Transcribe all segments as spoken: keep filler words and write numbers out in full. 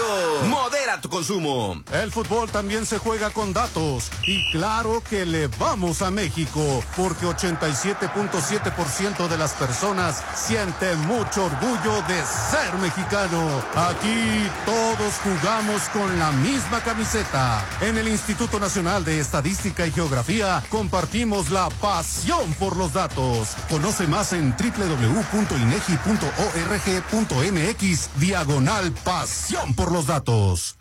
Modera tu consumo. El fútbol también se juega con datos. Y claro que le vamos a México, porque ochenta y siete punto siete por ciento de las personas siente mucho orgullo de ser mexicano. Aquí todos jugamos con la misma camiseta. En el Instituto Nacional de Estadística y Geografía compartimos la pasión por los datos. Conoce más en doble u doble u doble u punto inegi punto org punto mx diagonal pasión por los datos.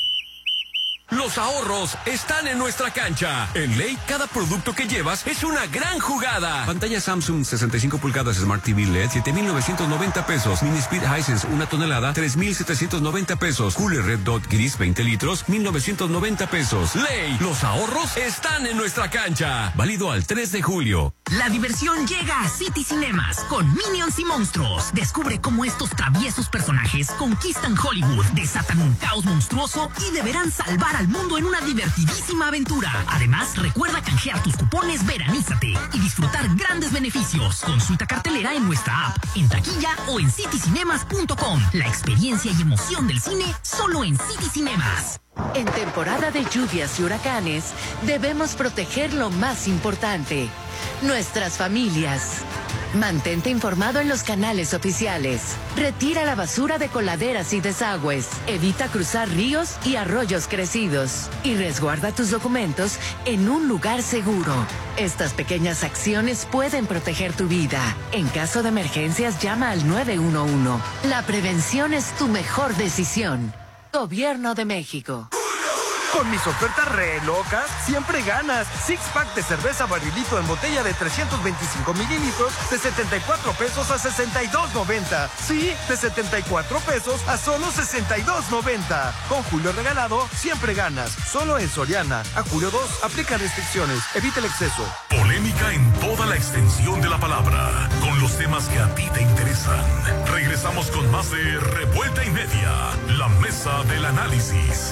Los ahorros están en nuestra cancha. En Ley, cada producto que llevas es una gran jugada. Pantalla Samsung sesenta y cinco pulgadas Smart T V L E D, siete mil novecientos noventa pesos. Mini Speed Hisense, una tonelada, tres mil setecientos noventa pesos. Cooler Red Dot Gris, veinte litros, mil novecientos noventa pesos. Ley, los ahorros están en nuestra cancha. Válido al tres de julio. La diversión llega a City Cinemas con Minions y Monstruos. Descubre cómo estos traviesos personajes conquistan Hollywood, desatan un caos monstruoso y deberán salvar al mundo en una divertidísima aventura. Además, recuerda canjear tus cupones Veranízate y disfrutar grandes beneficios. Consulta cartelera en nuestra app, en taquilla o en city cinemas punto com. La experiencia y emoción del cine solo en City Cinemas. En temporada de lluvias y huracanes, debemos proteger lo más importante: nuestras familias. Mantente informado en los canales oficiales. Retira la basura de coladeras y desagües. Evita cruzar ríos y arroyos crecidos. Y resguarda tus documentos en un lugar seguro. Estas pequeñas acciones pueden proteger tu vida. En caso de emergencias, llama al nueve uno uno. La prevención es tu mejor decisión. Gobierno de México. Con mis ofertas re locas, siempre ganas. Six pack de cerveza Barrilito en botella de trescientos veinticinco mililitros de setenta y cuatro pesos a sesenta y dos noventa. Sí, de setenta y cuatro pesos a solo sesenta y dos noventa. Con Julio regalado, siempre ganas. Solo en Soriana. A julio dos, aplica restricciones. Evita el exceso. Polémica en toda la extensión de la palabra. Con los temas que a ti te interesan. Regresamos con más de Revuelta y Media. La mesa del análisis.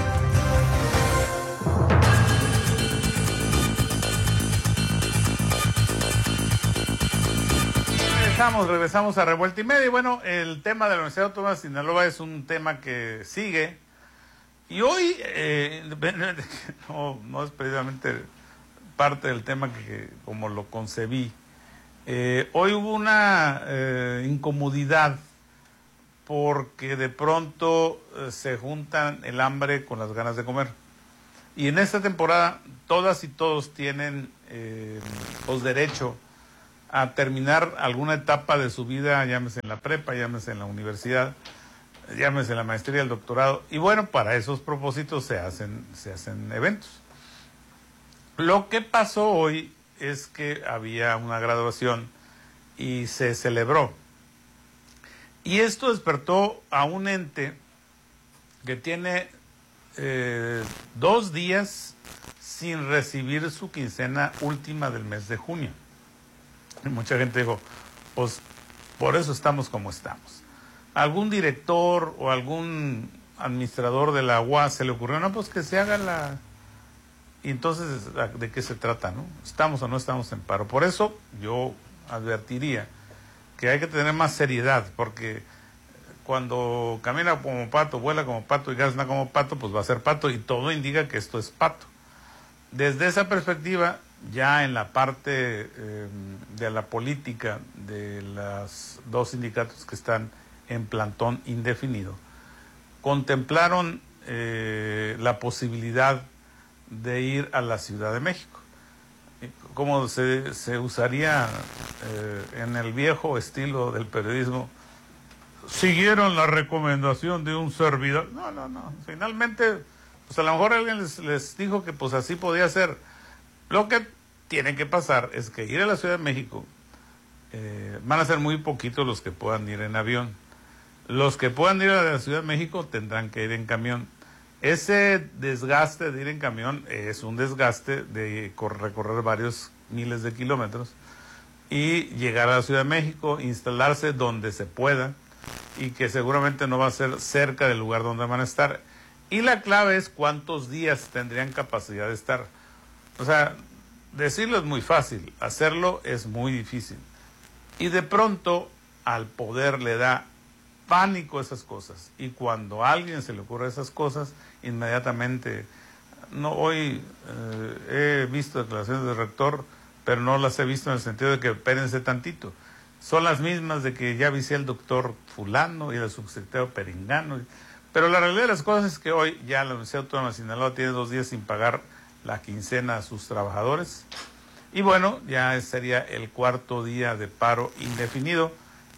Regresamos, regresamos a Revuelta y Media. Y bueno, el tema de la Universidad Autónoma de Sinaloa es un tema que sigue. Y hoy, eh, no, no es precisamente parte del tema que como lo concebí. Eh, hoy hubo una eh, incomodidad porque de pronto eh, se juntan el hambre con las ganas de comer. Y en esta temporada todas y todos tienen eh, pues derecho a terminar alguna etapa de su vida, llámese en la prepa, llámese en la universidad, llámese en la maestría, el doctorado, y bueno, para esos propósitos se hacen, se hacen eventos. Lo que pasó hoy es que había una graduación y se celebró. Y esto despertó a un ente que tiene eh, dos días sin recibir su quincena última del mes de junio. Y mucha gente dijo, pues por eso estamos como estamos. Algún director o algún administrador de la U A S se le ocurrió, no, pues que se haga la... Y entonces, ¿de qué se trata, no? ¿Estamos o no estamos en paro? Por eso yo advertiría que hay que tener más seriedad, porque cuando camina como pato, vuela como pato y gazna como pato, pues va a ser pato, y todo indica que esto es pato. Desde esa perspectiva, ya en la parte eh, de la política de los dos sindicatos que están en plantón indefinido, contemplaron eh, la posibilidad de ir a la Ciudad de México. Como se, se usaría eh, en el viejo estilo del periodismo, siguieron la recomendación de un servidor. No, no, no. Finalmente, pues a lo mejor alguien les, les dijo que pues así podía ser. Lo que tiene que pasar es que ir a la Ciudad de México, eh, van a ser muy poquitos los que puedan ir en avión. Los que puedan ir a la Ciudad de México tendrán que ir en camión. Ese desgaste de ir en camión es un desgaste de recorrer varios miles de kilómetros y llegar a la Ciudad de México, instalarse donde se pueda y que seguramente no va a ser cerca del lugar donde van a estar. Y la clave es cuántos días tendrían capacidad de estar. O sea, decirlo es muy fácil, hacerlo es muy difícil. Y de pronto al poder le da pánico esas cosas. Y cuando a alguien se le ocurre esas cosas, inmediatamente, no hoy eh, he visto declaraciones del rector, pero no las he visto en el sentido de que espérense tantito. Son las mismas de que ya avisé al doctor fulano y al subsecretario Perengano. Pero la realidad de las cosas es que hoy ya la Universidad Autónoma de Sinaloa tiene dos días sin pagar la quincena a sus trabajadores. Y bueno, ya sería el cuarto día de paro indefinido,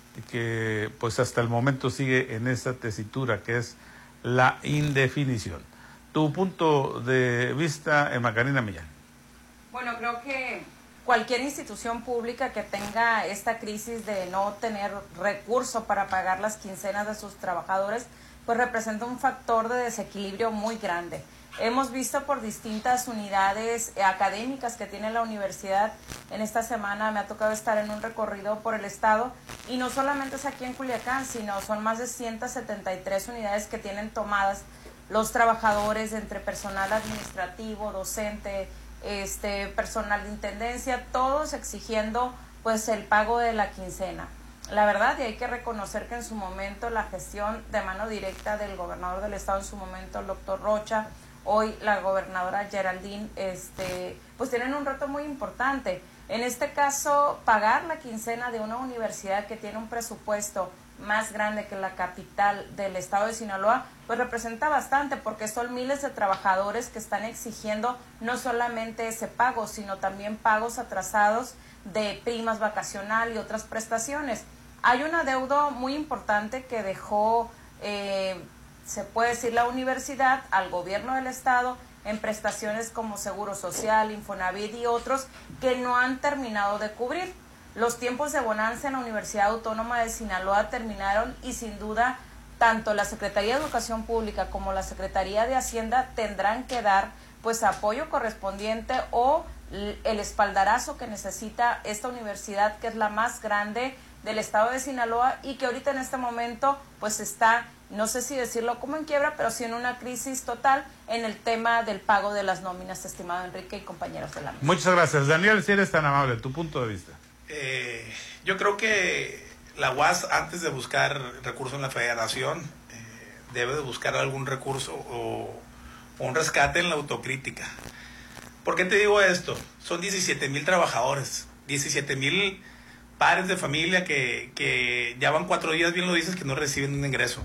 que pues hasta el momento sigue en esta tesitura que es la indefinición. Tu punto de vista, Emma Karina Millán. Bueno, creo que cualquier institución pública que tenga esta crisis de no tener recurso para pagar las quincenas de sus trabajadores, pues representa un factor de desequilibrio muy grande. Hemos visto por distintas unidades académicas que tiene la universidad. En esta semana me ha tocado estar en un recorrido por el estado y no solamente es aquí en Culiacán, sino son más de ciento setenta y tres unidades que tienen tomadas los trabajadores entre personal administrativo, docente, este, personal de intendencia, todos exigiendo pues el pago de la quincena. La verdad, y hay que reconocer que en su momento la gestión de mano directa del gobernador del estado, en su momento el doctor Rocha, hoy la gobernadora Geraldine, este, pues tienen un reto muy importante. En este caso, pagar la quincena de una universidad que tiene un presupuesto más grande que la capital del estado de Sinaloa, pues representa bastante, porque son miles de trabajadores que están exigiendo no solamente ese pago, sino también pagos atrasados de primas vacacional y otras prestaciones. Hay un adeudo muy importante que dejó, eh, se puede decir, la universidad al gobierno del estado en prestaciones como Seguro Social, Infonavit y otros que no han terminado de cubrir. Los tiempos de bonanza en la Universidad Autónoma de Sinaloa terminaron y sin duda tanto la Secretaría de Educación Pública como la Secretaría de Hacienda tendrán que dar pues apoyo correspondiente o el espaldarazo que necesita esta universidad, que es la más grande del estado de Sinaloa y que ahorita en este momento pues está, no sé si decirlo como en quiebra, pero sí en una crisis total en el tema del pago de las nóminas, estimado Enrique y compañeros de la mesa. Muchas gracias. Daniel, si eres tan amable, tu punto de vista. Eh, yo creo que la U A S, antes de buscar recursos en la federación, eh, debe de buscar algún recurso o, o un rescate en la autocrítica. ¿Por qué te digo esto? Son diecisiete mil trabajadores, diecisiete mil padres de familia que, que ya van cuatro días, bien lo dices, que no reciben un ingreso.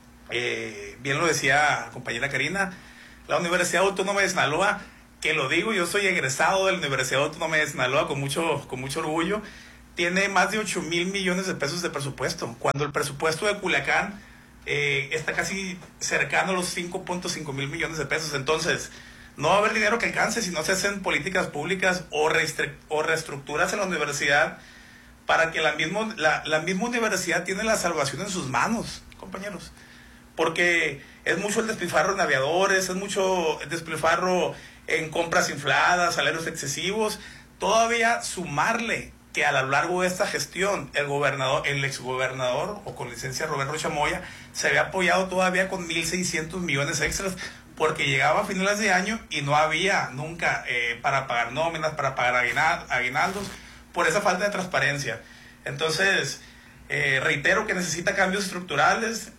Eh, bien lo decía la compañera Karina, la Universidad Autónoma de Sinaloa, que lo digo, yo soy egresado de la Universidad Autónoma de Sinaloa con mucho, con mucho orgullo, tiene más de ocho mil millones de pesos de presupuesto, cuando el presupuesto de Culiacán eh, está casi cercano a los cinco punto cinco mil millones de pesos. Entonces, no va a haber dinero que alcance si no se hacen políticas públicas o, o reestructuras en la universidad para que la misma, la, la misma universidad tiene la salvación en sus manos, compañeros. Porque es mucho el despilfarro en aviadores, es mucho el despilfarro en compras infladas, salarios excesivos. Todavía sumarle que a lo largo de esta gestión el gobernador, el exgobernador o con licencia Roberto Chamoya se había apoyado todavía con mil seiscientos millones extras porque llegaba a finales de año y no había nunca eh, para pagar nóminas, para pagar aguinaldos, por esa falta de transparencia. Entonces, eh, reitero que necesita cambios estructurales,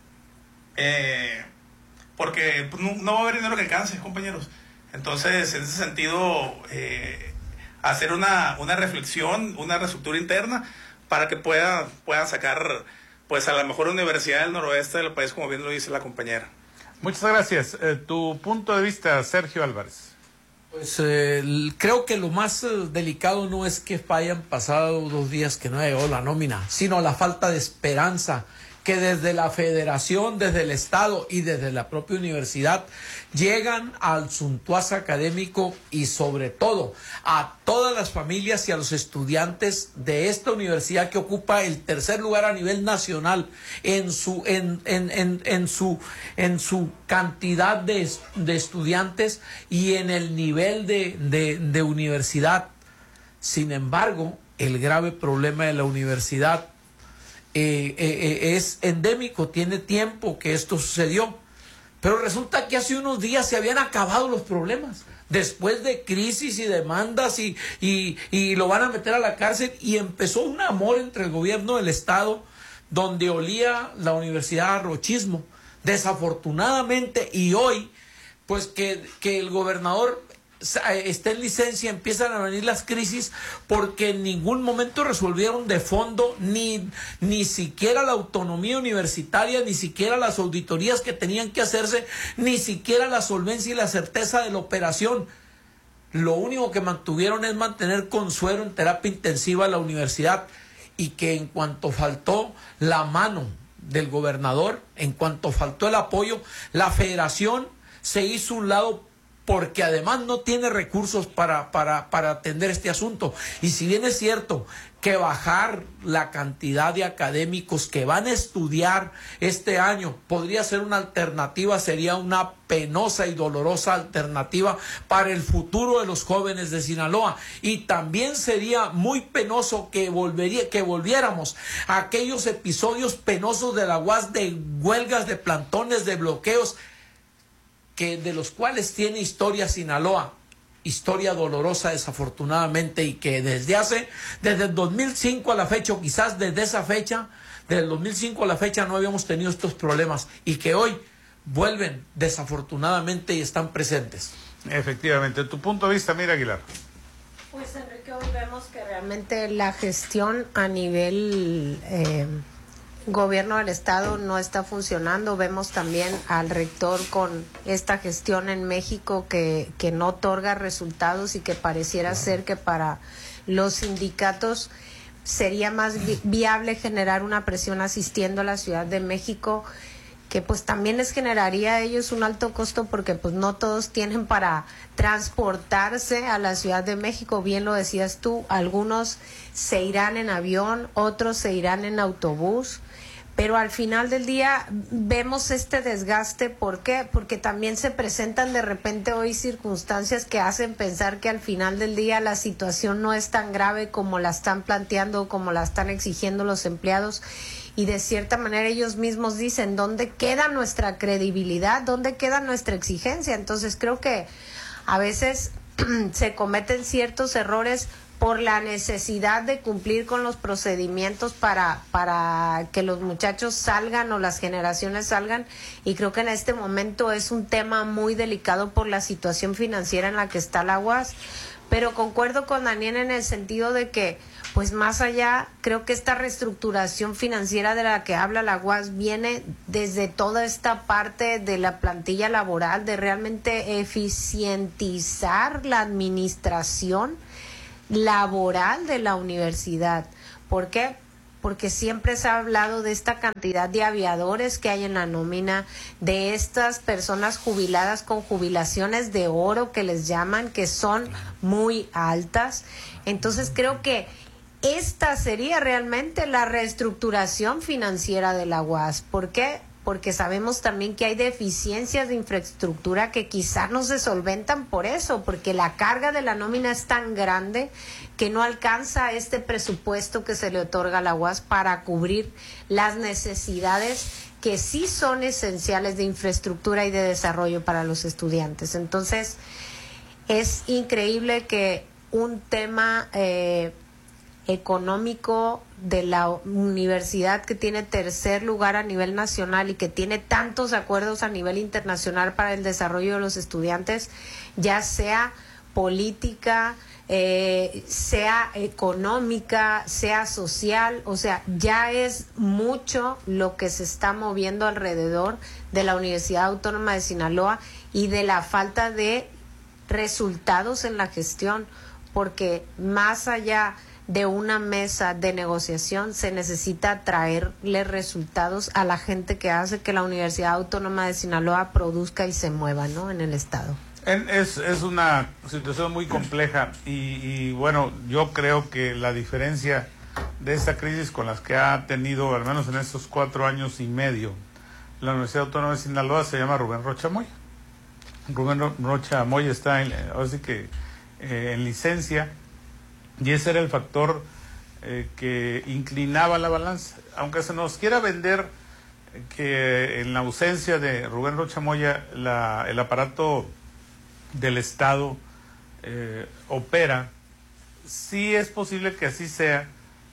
eh, porque no, no va a haber dinero que alcance, compañeros. Entonces, en ese sentido, eh, hacer una, una reflexión, una reestructura interna para que pueda, puedan sacar pues a la mejor universidad del noroeste del país, como bien lo dice la compañera. Muchas gracias. Eh, tu punto de vista, Sergio Álvarez. Pues eh, creo que lo más eh, delicado no es que hayan pasado dos días que no ha llegado la nómina, sino la falta de esperanza que desde la federación, desde el estado y desde la propia universidad llegan al suntuazo académico y sobre todo a todas las familias y a los estudiantes de esta universidad que ocupa el tercer lugar a nivel nacional en su en en en, en su en su cantidad de, de estudiantes y en el nivel de, de, de universidad. Sin embargo, el grave problema de la universidad Eh, eh, es endémico, tiene tiempo que esto sucedió, pero resulta que hace unos días se habían acabado los problemas, después de crisis y demandas y, y, y lo van a meter a la cárcel y empezó un amor entre el gobierno del estado donde olía la universidad a rochismo. Desafortunadamente, y hoy, pues que, que el gobernador esté en licencia, empiezan a venir las crisis porque en ningún momento resolvieron de fondo ni, ni siquiera la autonomía universitaria, ni siquiera las auditorías que tenían que hacerse, ni siquiera la solvencia y la certeza de la operación. Lo único que mantuvieron es mantener con suero en terapia intensiva la universidad, y que en cuanto faltó la mano del gobernador, en cuanto faltó el apoyo, la federación se hizo un lado, porque además no tiene recursos para, para, para atender este asunto. Y si bien es cierto que bajar la cantidad de académicos que van a estudiar este año podría ser una alternativa, sería una penosa y dolorosa alternativa para el futuro de los jóvenes de Sinaloa. Y también sería muy penoso que, volvería, que volviéramos a aquellos episodios penosos de la U A S, de huelgas, de plantones, de bloqueos, que de los cuales tiene historia Sinaloa, historia dolorosa desafortunadamente, y que desde hace, desde el dos mil cinco a la fecha, o quizás desde esa fecha, desde el dos mil cinco a la fecha no habíamos tenido estos problemas, y que hoy vuelven desafortunadamente y están presentes. Efectivamente. ¿Tu punto de vista, Mira Aguilar? Pues Enrique, hoy vemos que realmente la gestión a nivel eh, gobierno del estado no está funcionando. Vemos también al rector con esta gestión en México que, que no otorga resultados, y que pareciera ser que para los sindicatos sería más vi- viable generar una presión asistiendo a la Ciudad de México, que pues también les generaría a ellos un alto costo, porque pues no todos tienen para transportarse a la Ciudad de México. Bien lo decías tú, algunos se irán en avión, otros se irán en autobús, pero al final del día vemos este desgaste. ¿Por qué? Porque también se presentan de repente hoy circunstancias que hacen pensar que al final del día la situación no es tan grave como la están planteando, como la están exigiendo los empleados. Y de cierta manera ellos mismos dicen, ¿dónde queda nuestra credibilidad? ¿Dónde queda nuestra exigencia? Entonces creo que a veces se cometen ciertos errores por la necesidad de cumplir con los procedimientos para, para que los muchachos salgan o las generaciones salgan, y creo que en este momento es un tema muy delicado por la situación financiera en la que está la U A S, pero concuerdo con Daniel en el sentido de que, pues más allá, creo que esta reestructuración financiera de la que habla la U A S viene desde toda esta parte de la plantilla laboral, de realmente eficientizar la administración laboral de la universidad. ¿Por qué? Porque siempre se ha hablado de esta cantidad de aviadores que hay en la nómina, de estas personas jubiladas con jubilaciones de oro que les llaman, que son muy altas. Entonces creo que esta sería realmente la reestructuración financiera de la U A S. ¿Por qué? Porque sabemos también que hay deficiencias de infraestructura que quizás no se solventan por eso, porque la carga de la nómina es tan grande que no alcanza este presupuesto que se le otorga a la U A S para cubrir las necesidades que sí son esenciales de infraestructura y de desarrollo para los estudiantes. Entonces, es increíble que un tema eh, económico de la universidad, que tiene tercer lugar a nivel nacional y que tiene tantos acuerdos a nivel internacional para el desarrollo de los estudiantes, ya sea política, eh, sea económica, sea social, o sea, ya es mucho lo que se está moviendo alrededor de la Universidad Autónoma de Sinaloa y de la falta de resultados en la gestión, porque más allá de una mesa de negociación se necesita traerle resultados a la gente que hace que la Universidad Autónoma de Sinaloa produzca y se mueva, ¿no?, en el estado. Es, es una situación muy compleja y, y bueno, yo creo que la diferencia de esta crisis con las que ha tenido, al menos en estos cuatro años y medio, la Universidad Autónoma de Sinaloa, se llama Rubén Rocha Moya. Rubén Rocha Moya está en, ahora sí que, eh, en licencia, y ese era el factor eh, que inclinaba la balanza. Aunque se nos quiera vender que en la ausencia de Rubén Rocha Moya la, el aparato del Estado eh, opera, sí es posible que así sea,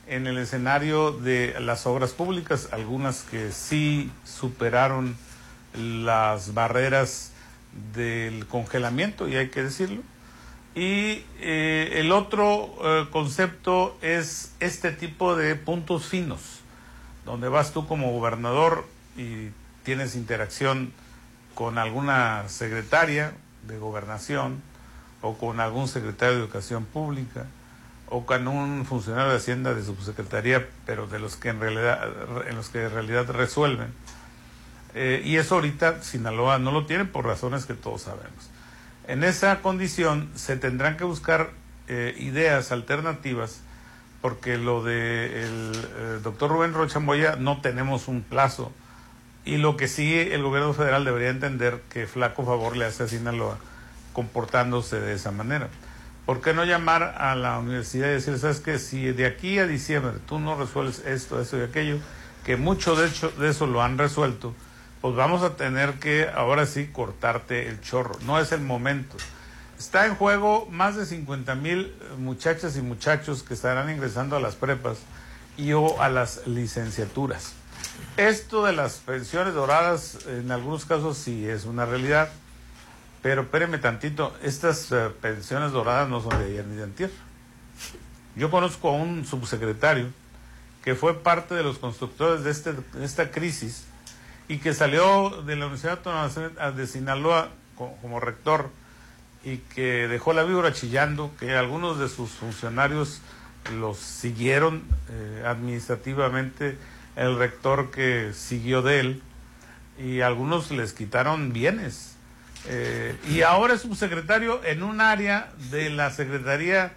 en el escenario de las obras públicas, algunas que sí superaron las barreras del congelamiento, y hay que decirlo. Y eh, el otro eh, concepto es este tipo de puntos finos, donde vas tú como gobernador y tienes interacción con alguna secretaria de gobernación o con algún secretario de educación pública o con un funcionario de Hacienda de subsecretaría, pero de los que en realidad, en los que en realidad resuelven. Eh, y eso ahorita Sinaloa no lo tiene por razones que todos sabemos. En esa condición se tendrán que buscar eh, ideas alternativas, porque lo de el eh, doctor Rubén Rocha Moya no tenemos un plazo, y lo que sí el gobierno federal debería entender que flaco favor le hace a Sinaloa comportándose de esa manera. ¿Por qué no llamar a la universidad y decir, sabes qué, si de aquí a diciembre tú no resuelves esto, eso y aquello, que mucho de hecho de eso lo han resuelto, pues vamos a tener que ahora sí cortarte el chorro? No es el momento. Está en juego más de cincuenta mil muchachas y muchachos que estarán ingresando a las prepas y o a las licenciaturas. Esto de las pensiones doradas en algunos casos sí es una realidad, pero espéreme tantito, estas uh, pensiones doradas no son de ayer ni de antier. Yo conozco a un subsecretario que fue parte de los constructores de, este, de esta crisis y que salió de la Universidad Autónoma de Sinaloa como, como rector, y que dejó la víbora chillando, que algunos de sus funcionarios los siguieron eh, administrativamente, el rector que siguió de él, y algunos les quitaron bienes. Eh, y ahora es subsecretario en un área de la Secretaría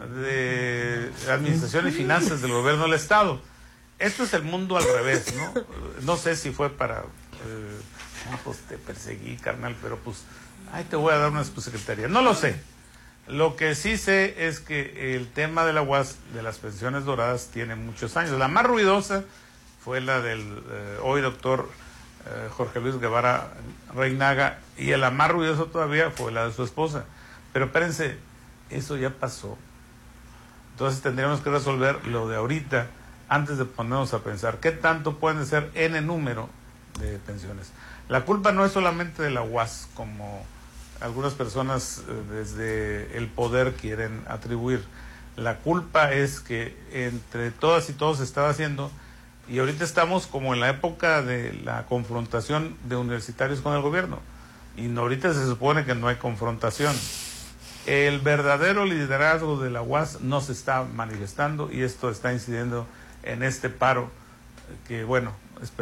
de Administración y Finanzas del Gobierno del Estado. Esto es el mundo al revés, ¿no? No sé si fue para... Eh, no, pues te perseguí, carnal, pero pues... Ay, te voy a dar una subsecretaría. No lo sé. Lo que sí sé es que el tema de la U A S, de las pensiones doradas, tiene muchos años. La más ruidosa fue la del eh, hoy doctor eh, Jorge Luis Guevara Reinaga, y la más ruidosa todavía fue la de su esposa. Pero espérense, eso ya pasó. Entonces tendríamos que resolver lo de ahorita antes de ponernos a pensar qué tanto pueden ser n número de pensiones. La culpa no es solamente de la U A S, como algunas personas eh, desde el poder quieren atribuir. La culpa es que entre todas y todos se estaba haciendo, y ahorita estamos como en la época de la confrontación de universitarios con el gobierno, y no, ahorita se supone que no hay confrontación. El verdadero liderazgo de la U A S no se está manifestando, y esto está incidiendo en este paro que, bueno,